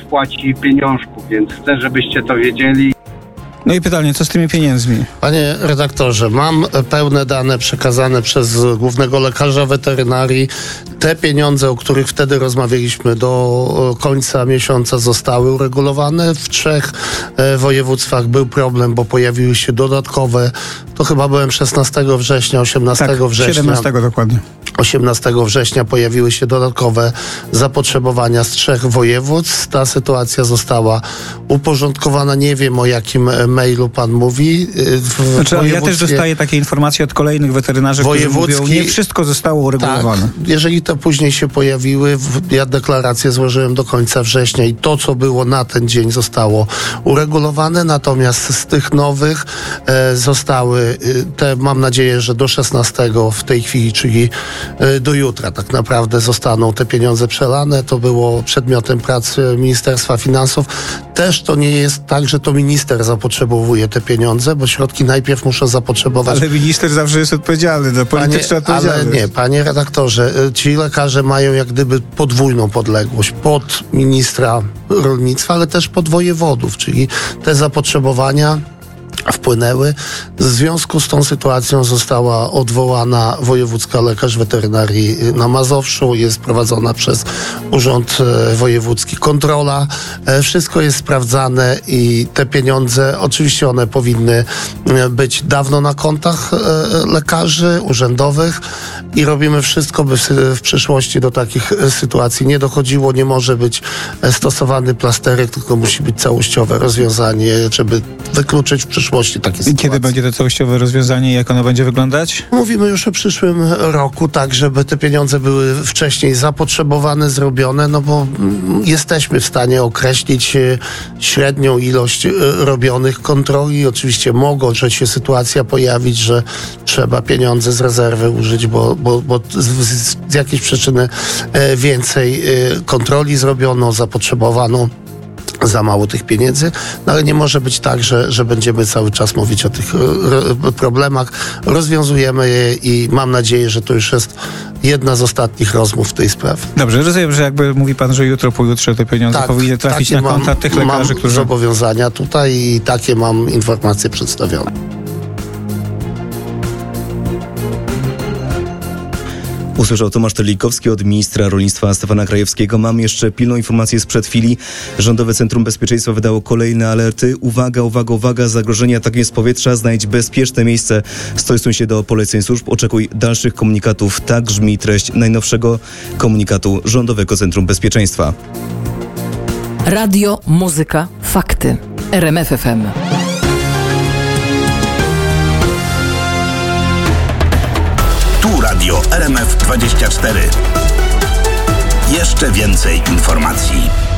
wpłaci pieniążków, więc chcę, żebyście to wiedzieli. No i pytanie, co z tymi pieniędzmi? Panie redaktorze, mam pełne dane przekazane przez głównego lekarza weterynarii. Te pieniądze, o których wtedy rozmawialiśmy, do końca miesiąca zostały uregulowane. W 3 województwach był problem, bo pojawiły się dodatkowe, to chyba byłem 16 września, 18 września. 17 dokładnie. 18 września pojawiły się dodatkowe zapotrzebowania z 3 województw. Ta sytuacja została uporządkowana. Nie wiem, o jakim mailu pan mówi. Ja też dostaję takie informacje od kolejnych weterynarzy, którzy mówią, nie wszystko zostało uregulowane. Tak, jeżeli to później się pojawiły, ja deklarację złożyłem do końca września i to, co było na ten dzień, zostało uregulowane. Natomiast z tych nowych zostały te, mam nadzieję, że do 16 w tej chwili, czyli do jutra tak naprawdę zostaną te pieniądze przelane. To było przedmiotem pracy Ministerstwa Finansów. Też to nie jest tak, że to minister zapotrzebowuje te pieniądze, bo środki najpierw muszą zapotrzebować. Ale minister zawsze jest odpowiedzialny, to polityczna odpowiedzialność. Ale nie, panie redaktorze, ci lekarze mają jak gdyby podwójną podległość pod ministra rolnictwa, ale też pod wojewodów, czyli te zapotrzebowania wpłynęły. W związku z tą sytuacją została odwołana wojewódzka lekarz weterynarii na Mazowszu. Jest prowadzona przez Urząd Wojewódzki kontrola. Wszystko jest sprawdzane i te pieniądze, oczywiście one powinny być dawno na kontach lekarzy urzędowych i robimy wszystko, by w przyszłości do takich sytuacji nie dochodziło. Nie może być stosowany plasterek, tylko musi być całościowe rozwiązanie, żeby wykluczyć w przyszłości takie sytuacje. I kiedy będzie to całościowe rozwiązanie i jak ono będzie wyglądać? Mówimy już o przyszłym roku, tak, żeby te pieniądze były wcześniej zapotrzebowane, zrobione, no bo jesteśmy w stanie określić średnią ilość robionych kontroli. Oczywiście mogą się sytuacja pojawić, że trzeba pieniądze z rezerwy użyć, bo z jakiejś przyczyny więcej kontroli zrobiono, zapotrzebowano za mało tych pieniędzy, no ale nie może być tak, że będziemy cały czas mówić o tych problemach. Rozwiązujemy je i mam nadzieję, że to już jest jedna z ostatnich rozmów w tej sprawie. Dobrze, rozumiem, że jakby mówi pan, że jutro, pojutrze te pieniądze powinny trafić na konta tych lekarzy, którzy... Mam zobowiązania tutaj i takie mam informacje przedstawione. Usłyszał Tomasz Terlikowski od ministra rolnictwa Stefana Krajewskiego. Mam jeszcze pilną informację sprzed chwili. Rządowe Centrum Bezpieczeństwa wydało kolejne alerty. Uwaga, uwaga, uwaga, zagrożenie atakiem z powietrza. Znajdź bezpieczne miejsce. Stosuj się do poleceń służb. Oczekuj dalszych komunikatów. Tak brzmi treść najnowszego komunikatu Rządowego Centrum Bezpieczeństwa. Radio, muzyka, fakty. RMF FM. Tu Radio RMF 24. Jeszcze więcej informacji.